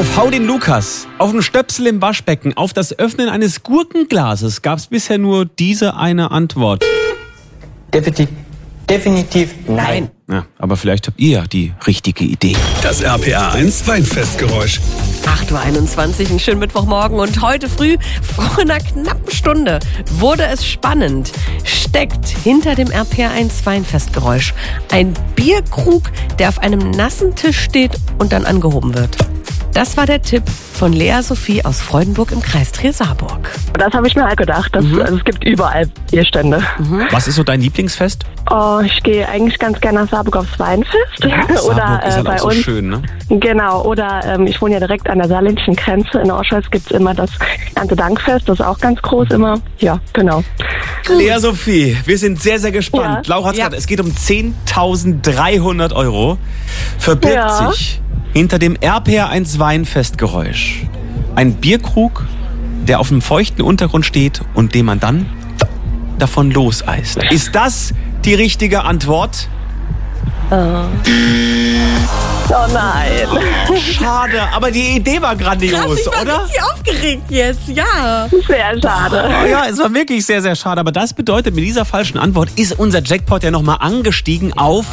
Auf Hau den Lukas, auf ein Stöpsel im Waschbecken, auf das Öffnen eines Gurkenglases gab es bisher nur diese eine Antwort. Definitiv nein. Ja, aber vielleicht habt ihr ja die richtige Idee. Das RPA 1 Weinfestgeräusch. 8.21 Uhr, einen schönen Mittwochmorgen und heute früh, vor einer knappen Stunde, wurde es spannend. Steckt hinter dem RPA1 Weinfestgeräusch ein Bierkrug, der auf einem nassen Tisch steht und dann angehoben wird. Das war der Tipp von Lea Sophie aus Freudenburg im Kreis Trier-Saarburg. Das habe ich mir halt gedacht. Also es gibt überall Bierstände. Was ist so dein Lieblingsfest? Oh, ich gehe eigentlich ganz gerne nach Saarburg aufs Weinfest. Saarburg ist halt bei auch so uns. schön, ne? Genau, oder ich wohne ja direkt an der saarländischen Grenze. In Orscholz gibt es immer das Erntedankfest, das ist auch ganz groß immer. Ja, genau. Lea Sophie, wir sind sehr, sehr gespannt. Ja. Laura hat's gesagt, es geht um 10.300 Euro. Verbirgt Ja. sich hinter dem RPA1 Weinfestgeräusch ein Bierkrug, der auf einem feuchten Untergrund steht und den man dann davon loseist. Ist das die richtige Antwort? Oh nein. Schade, aber die Idee war grandios, ich war oder? richtig aufgeregt jetzt, ja. Sehr schade. Oh ja, es war wirklich sehr, sehr schade. Aber das bedeutet, mit dieser falschen Antwort ist unser Jackpot ja nochmal angestiegen auf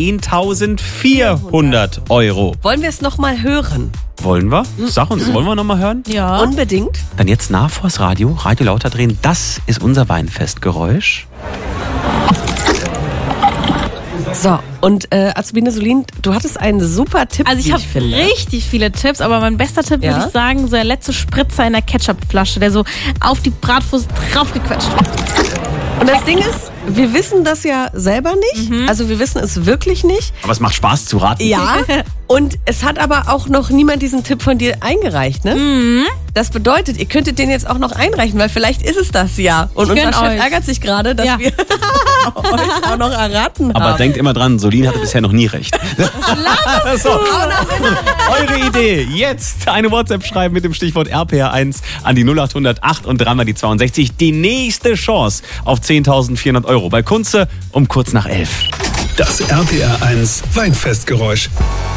10.400 Euro. Wollen wir es nochmal hören? Wollen wir? Sag uns, wollen wir nochmal hören? Ja. Unbedingt. Dann jetzt nah vors Radio, Radio lauter drehen. Das ist unser Weinfestgeräusch. So, und Azubine Solin, du hattest einen super Tipp, Also ich wie habe finde. richtig viele Tipps, aber mein bester Tipp Ja? würde ich sagen, so der letzte Spritzer in der Ketchupflasche, der so auf die Bratwurst draufgequetscht wird. Und das Ding ist, wir wissen das ja selber nicht. Also wir wissen es wirklich nicht. Aber es macht Spaß zu raten. Ja. Und es hat aber auch noch niemand diesen Tipp von dir eingereicht, ne? Das bedeutet, ihr könntet den jetzt auch noch einreichen, weil vielleicht ist es das ja. Und unser gönn Chef euch. ärgert sich gerade, dass Ja. wir euch auch noch erraten Aber haben. denkt immer dran, Solin hatte bisher noch nie recht. So, eure Idee. Jetzt eine WhatsApp schreiben mit dem Stichwort RPA1 an die 0800 8 und dreimal die 62. Die nächste Chance auf 10.400 Euro bei Kunze um kurz nach 11. Das RPA 1 Weinfestgeräusch.